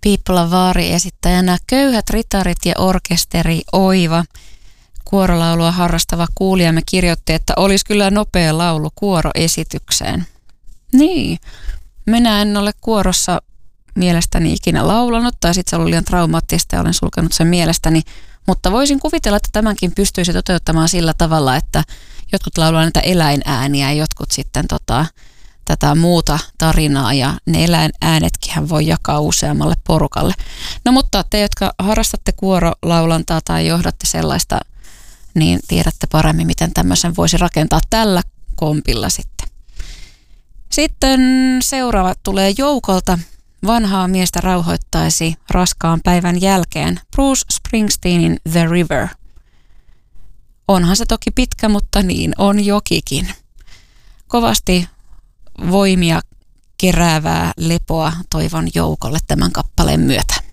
Piippolan Vaari esittäjänä Köyhät ritarit ja orkesteri Oiva. Kuorolaulua harrastava kuulijamme kirjoitti, että olisi kyllä nopea laulu kuoroesitykseen. Niin, minä en ole kuorossa mielestäni ikinä laulanut, tai sitten se oli liian traumaattista ja olen sulkenut sen mielestäni, mutta voisin kuvitella, että tämänkin pystyisi toteuttamaan sillä tavalla, että jotkut laulaa näitä eläinääniä ja jotkut sitten tätä muuta tarinaa, ja ne eläinäänetkin voi jakaa useammalle porukalle. No mutta te, jotka harrastatte kuorolaulantaa tai johdatte sellaista, niin tiedätte paremmin, miten tämmöisen voisi rakentaa tällä kompilla sitten. Sitten seuraava tulee Joukolta. Vanhaa miestä rauhoittaisi raskaan päivän jälkeen Bruce Springsteenin The River. Onhan se toki pitkä, mutta niin on jokikin. Kovasti voimia keräävää lepoa toivon Joukolle tämän kappaleen myötä.